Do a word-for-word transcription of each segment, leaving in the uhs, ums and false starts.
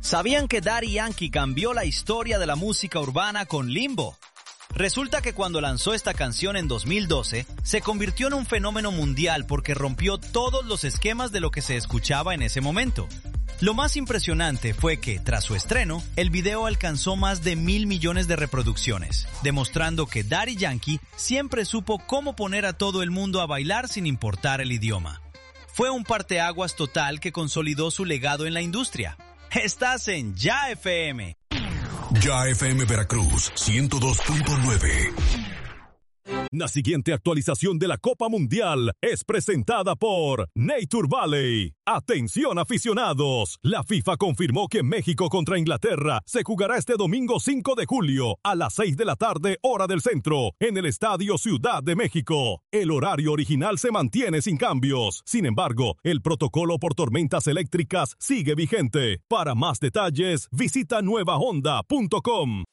¿Sabían que Daddy Yankee cambió la historia de la música urbana con Limbo? Resulta que cuando lanzó esta canción en dos mil doce, se convirtió en un fenómeno mundial porque rompió todos los esquemas de lo que se escuchaba en ese momento. Lo más impresionante fue que, tras su estreno, el video alcanzó más de mil millones de reproducciones, demostrando que Daddy Yankee siempre supo cómo poner a todo el mundo a bailar sin importar el idioma. Fue un parteaguas total que consolidó su legado en la industria. Estás en Ya F M. Ya F M Veracruz, ciento dos punto nueve. La siguiente actualización de la Copa Mundial es presentada por Nature Valley. Atención aficionados, la FIFA confirmó que México contra Inglaterra se jugará este domingo cinco de julio a las seis de la tarde hora del centro en el Estadio Ciudad de México. El horario original se mantiene sin cambios. Sin embargo, el protocolo por tormentas eléctricas sigue vigente. Para más detalles, visita nueva honda punto com.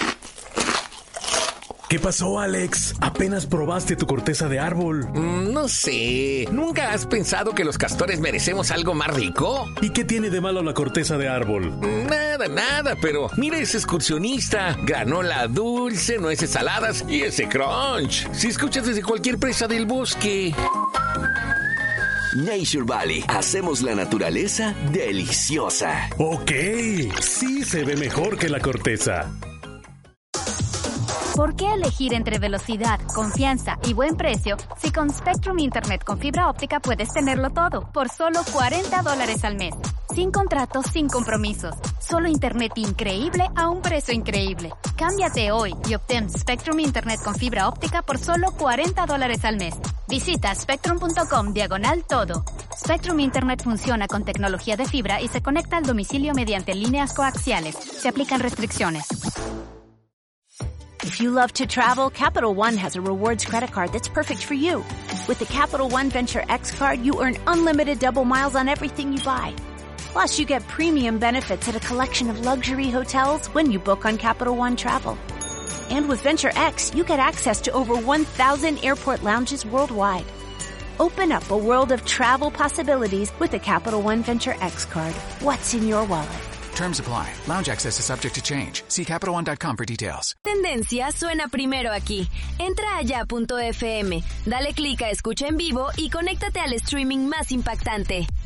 ¿Qué pasó, Alex? ¿Apenas probaste tu corteza de árbol? Mm, no sé. ¿Nunca has pensado que los castores merecemos algo más rico? ¿Y qué tiene de malo la corteza de árbol? Nada, nada, pero mira ese excursionista. Granola dulce, nueces saladas y ese crunch. Si escuchas desde cualquier presa del bosque. Nature Valley. Hacemos la naturaleza deliciosa. Ok, sí se ve mejor que la corteza. ¿Por qué elegir entre velocidad, confianza y buen precio si con Spectrum Internet con fibra óptica puedes tenerlo todo por solo cuarenta dólares al mes? Sin contratos, sin compromisos. Solo internet increíble a un precio increíble. Cámbiate hoy y obtén Spectrum Internet con fibra óptica por solo cuarenta dólares al mes. Visita spectrum punto com diagonal todo. Spectrum Internet funciona con tecnología de fibra y se conecta al domicilio mediante líneas coaxiales. Se aplican restricciones. If you love to travel, Capital One has a rewards credit card that's perfect for you. With the Capital One Venture X card, you earn unlimited double miles on everything you buy. Plus, you get premium benefits at a collection of luxury hotels when you book on Capital One Travel. And with Venture X, you get access to over one thousand airport lounges worldwide. Open up a world of travel possibilities with the Capital One Venture X card. What's in your wallet? Terms apply. Lounge access is subject to change. See Capital One dot com for details. Tendencia suena primero aquí. Entra a ya punto f m, dale clic a Escucha en Vivo y conéctate al streaming más impactante.